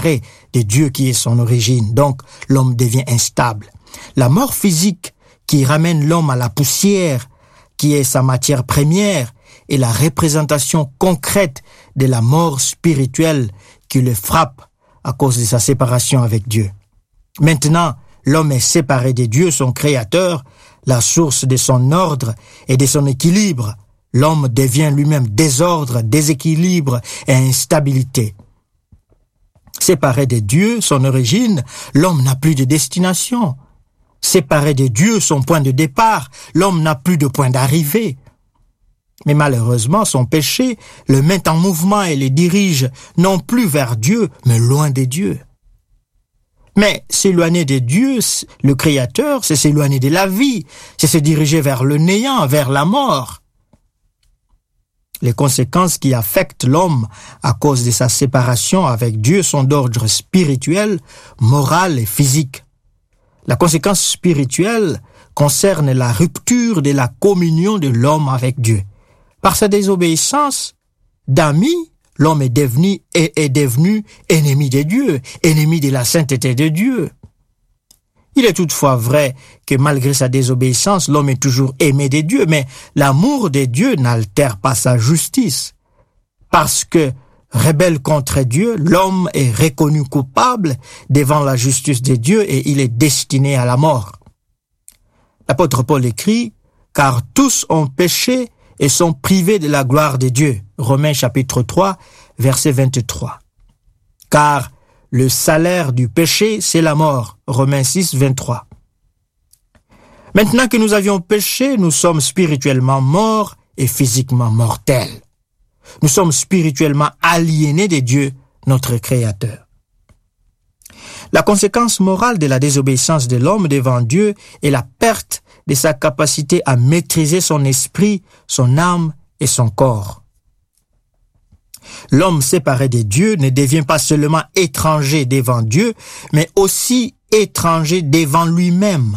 séparé de Dieu qui est son origine. Donc, l'homme devient instable. La mort physique qui ramène l'homme à la poussière, qui est sa matière première, est la représentation concrète de la mort spirituelle qui le frappe à cause de sa séparation avec Dieu. Maintenant, l'homme est séparé de Dieu, son créateur, la source de son ordre et de son équilibre. L'homme devient lui-même désordre, déséquilibre et instabilité. Séparé de Dieu, son origine, l'homme n'a plus de destination. Séparé de Dieu, son point de départ, l'homme n'a plus de point d'arrivée. Mais malheureusement, son péché le met en mouvement et le dirige non plus vers Dieu, mais loin de Dieu. Mais s'éloigner de Dieu, le Créateur, c'est s'éloigner de la vie, c'est se diriger vers le néant, vers la mort. Les conséquences qui affectent l'homme à cause de sa séparation avec Dieu sont d'ordre spirituel, moral et physique. La conséquence spirituelle concerne la rupture de la communion de l'homme avec Dieu. Par sa désobéissance, d'ami, l'homme est devenu ennemi de Dieu, ennemi de la sainteté de Dieu. Il est toutefois vrai que malgré sa désobéissance, l'homme est toujours aimé de Dieu, mais l'amour de Dieu n'altère pas sa justice. Parce que, rebelle contre Dieu, l'homme est reconnu coupable devant la justice de Dieu et il est destiné à la mort. L'apôtre Paul écrit « Car tous ont péché et sont privés de la gloire de Dieu » Romains chapitre 3, verset 23. « Car le salaire du péché, c'est la mort » Romains 6, 23. Maintenant que nous avions péché, nous sommes spirituellement morts et physiquement mortels. Nous sommes spirituellement aliénés de Dieu, notre Créateur. La conséquence morale de la désobéissance de l'homme devant Dieu est la perte de sa capacité à maîtriser son esprit, son âme et son corps. L'homme séparé de Dieu ne devient pas seulement étranger devant Dieu, mais aussi étranger devant lui-même.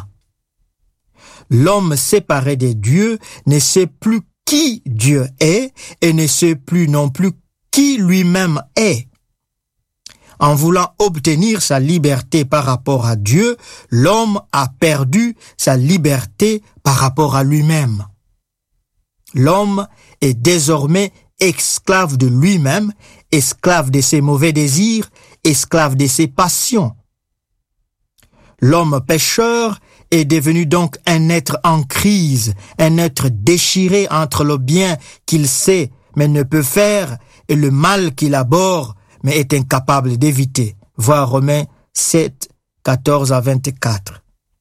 L'homme séparé de Dieu ne sait plus qui Dieu est et ne sait plus non plus qui lui-même est. En voulant obtenir sa liberté par rapport à Dieu, l'homme a perdu sa liberté par rapport à lui-même. L'homme est désormais esclave de lui-même, esclave de ses mauvais désirs, esclave de ses passions. L'homme pécheur est devenu donc un être en crise, un être déchiré entre le bien qu'il sait mais ne peut faire et le mal qu'il abhorre mais est incapable d'éviter. Voir Romains 7, 14 à 24.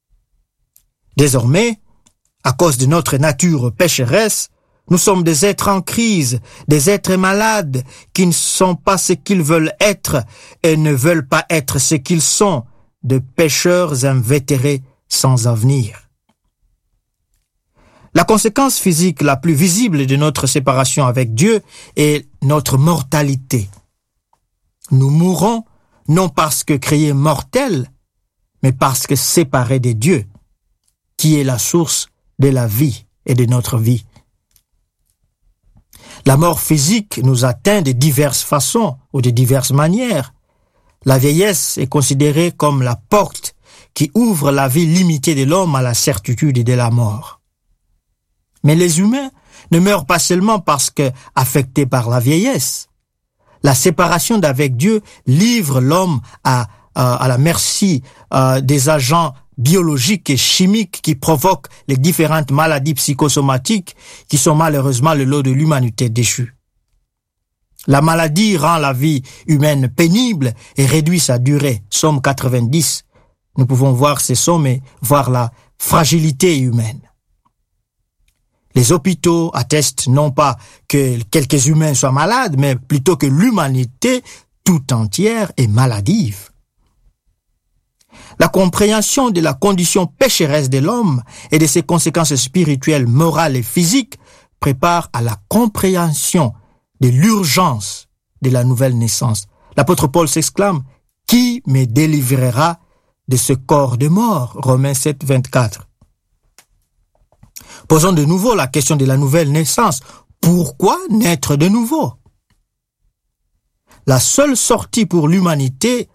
Désormais, à cause de notre nature pécheresse, nous sommes des êtres en crise, des êtres malades qui ne sont pas ce qu'ils veulent être et ne veulent pas être ce qu'ils sont, de pécheurs invétérés sans avenir. La conséquence physique la plus visible de notre séparation avec Dieu est notre mortalité. Nous mourons non parce que créés mortels, mais parce que séparés de Dieu, qui est la source de la vie et de notre vie. La mort physique nous atteint de diverses façons ou de diverses manières. La vieillesse est considérée comme la porte qui ouvre la vie limitée de l'homme à la certitude de la mort. Mais les humains ne meurent pas seulement parce que affectés par la vieillesse. La séparation d'avec Dieu livre l'homme à la merci des agents biologiques et chimiques qui provoquent les différentes maladies psychosomatiques qui sont malheureusement le lot de l'humanité déchue. La maladie rend la vie humaine pénible et réduit sa durée. Psaume 90. Nous pouvons voir ces psaumes et voir la fragilité humaine. Les hôpitaux attestent non pas que quelques humains soient malades, mais plutôt que l'humanité tout entière est maladive. La compréhension de la condition pécheresse de l'homme et de ses conséquences spirituelles, morales et physiques prépare à la compréhension de l'urgence de la nouvelle naissance. L'apôtre Paul s'exclame « Qui me délivrera de ce corps de mort ?» Romains 7, 24. Posons de nouveau la question de la nouvelle naissance. Pourquoi naître de nouveau? La seule sortie pour l'humanité